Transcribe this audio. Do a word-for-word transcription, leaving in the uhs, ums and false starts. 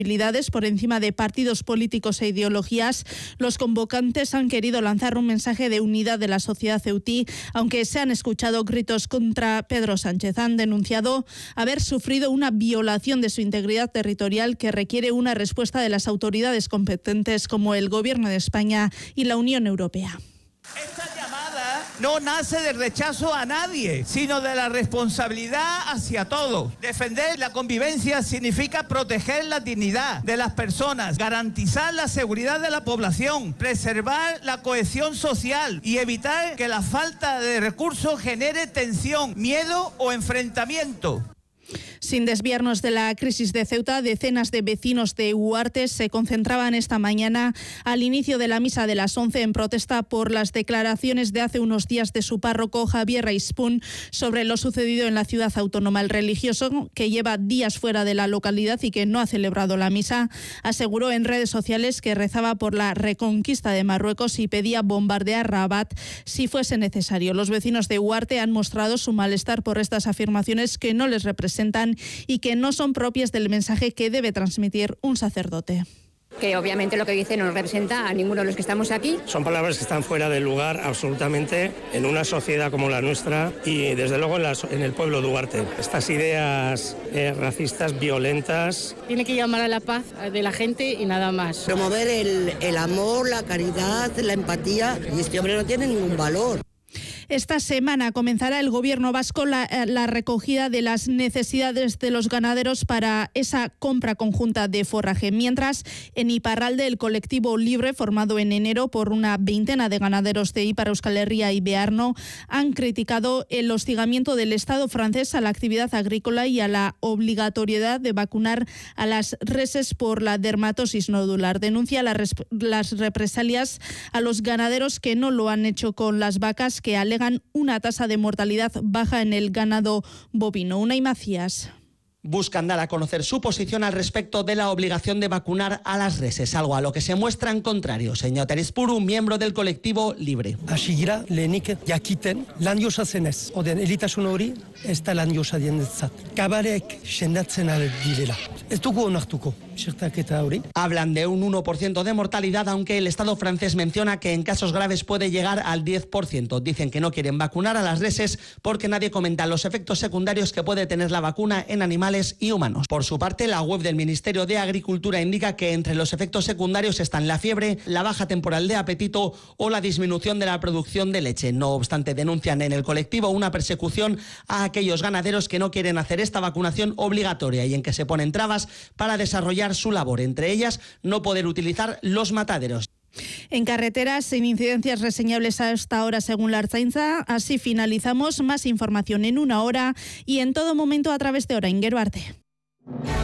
por encima de partidos políticos e ideologías, los convocantes han querido lanzar un mensaje de unidad de la sociedad ceutí, aunque se han escuchado gritos contra Pedro Sánchez. Han denunciado haber sufrido una violación de su integridad territorial que requiere una respuesta de las autoridades competentes como el Gobierno de España y la Unión Europea. Esta llamada no nace del rechazo a nadie, sino de la responsabilidad hacia todos. Defender la convivencia significa proteger la dignidad de las personas, garantizar la seguridad de la población, preservar la cohesión social y evitar que la falta de recursos genere tensión, miedo o enfrentamiento. Sin desviarnos de la crisis de Ceuta, decenas de vecinos de Huarte se concentraban esta mañana al inicio de la misa de las once en protesta por las declaraciones de hace unos días de su párroco Javier Reispún sobre lo sucedido en la ciudad autónoma. El religioso, que lleva días fuera de la localidad y que no ha celebrado la misa, aseguró en redes sociales que rezaba por la reconquista de Marruecos y pedía bombardear Rabat si fuese necesario. Los vecinos de Huarte han mostrado su malestar por estas afirmaciones que no les representan y que no son propias del mensaje que debe transmitir un sacerdote. Que obviamente lo que dice no representa a ninguno de los que estamos aquí. Son palabras que están fuera del lugar absolutamente en una sociedad como la nuestra y desde luego en, la, en el pueblo de Huarte. Estas ideas eh, racistas, violentas. Tiene que llamar a la paz de la gente y nada más. Promover el, el amor, la caridad, la empatía, y este hombre no tiene ningún valor. Esta semana comenzará el Gobierno vasco la, la recogida de las necesidades de los ganaderos para esa compra conjunta de forraje. Mientras, en Iparralde, el colectivo Libre, formado en enero por una veintena de ganaderos de Ipar Euskal Herria y Bearno, han criticado el hostigamiento del Estado francés a la actividad agrícola y a la obligatoriedad de vacunar a las reses por la dermatosis nodular. Denuncia la res, las represalias a los ganaderos que no lo han hecho con las vacas, que alegan una tasa de mortalidad baja en el ganado bovino. Unai Macías. Buscan dar a conocer su posición al respecto de la obligación de vacunar a las reses, algo a lo que se muestran contrarios. Eñaut Arispuru, miembro del colectivo Libre. Asigira lehenik jakiten lan josa zenez, oden elitasun hori ez da lan josa diendetzat. Kabarek sendatzen al direla. Ez dugu onartuko zertaketa hori. Hablan de un uno por ciento de mortalidad, aunque el Estado francés menciona que en casos graves puede llegar al diez por ciento. Dicen que no quieren vacunar a las reses porque nadie comenta los efectos secundarios que puede tener la vacuna en animales y humanos. Por su parte, la web del Ministerio de Agricultura indica que entre los efectos secundarios están la fiebre, la baja temporal de apetito o la disminución de la producción de leche. No obstante, denuncian en el colectivo una persecución a aquellos ganaderos que no quieren hacer esta vacunación obligatoria y en que se ponen trabas para desarrollar su labor, entre ellas no poder utilizar los mataderos. En carreteras, sin incidencias reseñables a esta hora según la Ertzaintza. Así finalizamos. Más información en una hora y en todo momento a través de Orain Arte.